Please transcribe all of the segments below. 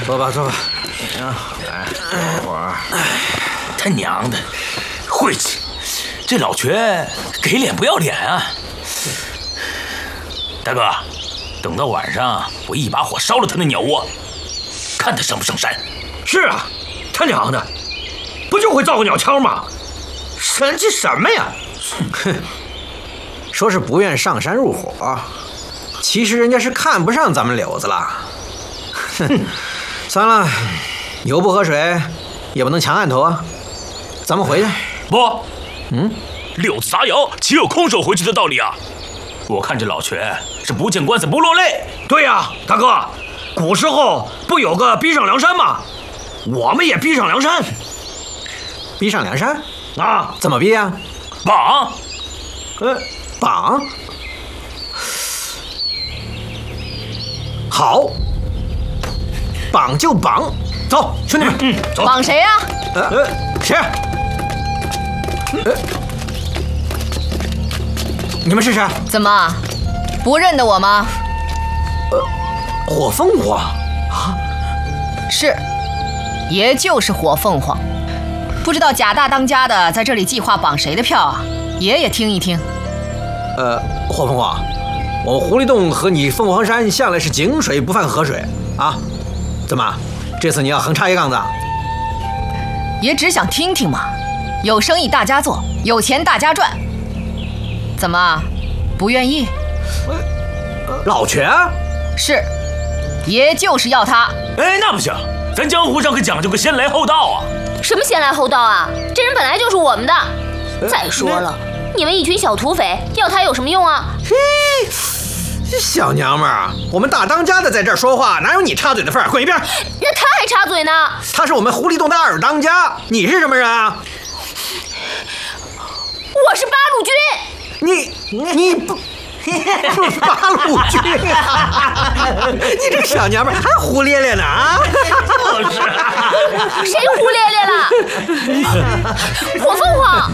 坐吧，坐吧。 他娘的，晦气！这老瘸给脸不要脸啊！大哥，等到晚上我一把火烧了他那鸟窝，看他上不上山。 是啊，他娘的，不就会造个鸟枪吗？神气什么呀？ 哼，说是不愿上山入伙，其实人家是看不上咱们柳子了。哼，算了，油不喝水，也不能强按头啊。咱们回去。 不，柳子砸窑，岂有空手回去的道理啊？我看这老瘸是不见棺材不落泪。 对呀，大哥，古时候不有个逼上梁山吗？我们也逼上梁山。 逼上梁山啊？ 怎么逼啊？ 绑？ 绑？好，绑就绑，走，兄弟们， 走。 绑谁呀？ 谁？你们是谁？ 怎么，不认得我吗？ 火凤凰啊？ 是，爷就是火凤凰。不知道贾大当家的在这里计划绑谁的票啊？爷也听一听。 火凤凰，我们狐狸洞和你凤凰山向来是井水不犯河水啊，怎么，这次你要横插一杠子？ 爷只想听听嘛，有生意大家做，有钱大家赚。怎么，不愿意？ 老瘸？ 是，爷就是要他。 哎，那不行，咱江湖上可讲究个先来后到啊。 什么先来后到啊？这人本来就是我们的。再说了，你们一群小土匪，要他有什么用啊？ 小娘们儿，我们大当家的在这儿说话，哪有你插嘴的份儿？滚一边！ 那他还插嘴呢？ 他是我们狐狸洞的二当家，你是什么人啊？ 我是八路军。 你不八路军啊？你这个小娘们儿还胡咧咧呢啊！ 就是啊， 谁胡咧咧了？火凤凰。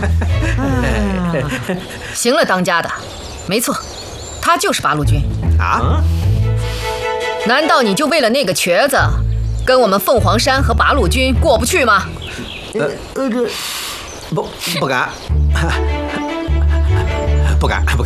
行了，当家的，没错，他就是八路军啊！ 难道你就为了那个瘸子，跟我们凤凰山和八路军过不去吗？ 不敢，不敢。